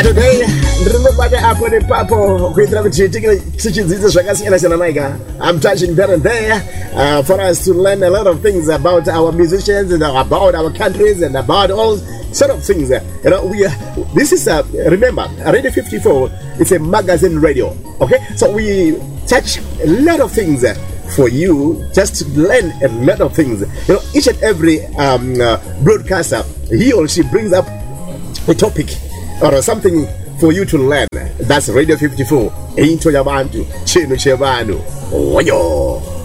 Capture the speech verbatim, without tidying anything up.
today. Ndinobata apo nepapo kuitira kuti tichidzidza zvakasiyana siyana maika. I'm touching there and there uh, for us to learn a lot of things about our musicians and about our countries and about all sort of things. You know, we uh, this is a uh, remember Radio fifty-four. It's a magazine radio. Okay, so we touch a lot of things. Uh, for you just to learn a lot of things. You know, each and every um, uh, broadcaster, he or she brings up a topic or something for you to learn. That's Radio fifty-four. Into Yabantu, Chino Chevano. Oyo.